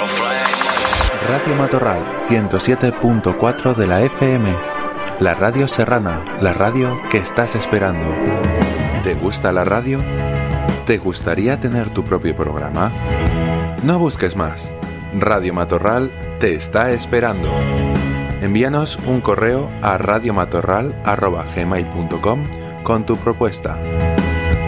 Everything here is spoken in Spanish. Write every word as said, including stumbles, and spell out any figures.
Radio Matorral ciento siete punto cuatro de la F M. La radio serrana, la radio que estás esperando. ¿Te gusta la radio? ¿Te gustaría tener tu propio programa? No busques más. Radio Matorral te está esperando. Envíanos un correo a radiomatorral arroba gmail punto com con tu propuesta.